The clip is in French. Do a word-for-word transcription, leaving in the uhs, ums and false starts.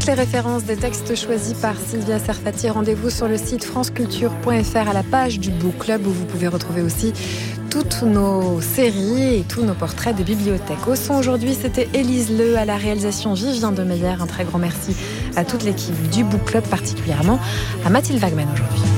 toutes les références des textes choisis par Sylvia Serfati. Rendez-vous sur le site franceculture point f r à la page du Book Club où vous pouvez retrouver aussi toutes nos séries et tous nos portraits de bibliothèque. Au son aujourd'hui, c'était Élise Leu, à la réalisation Vivien Demeyer. Un très grand merci à toute l'équipe du Book Club, particulièrement à Mathilde Wagman aujourd'hui.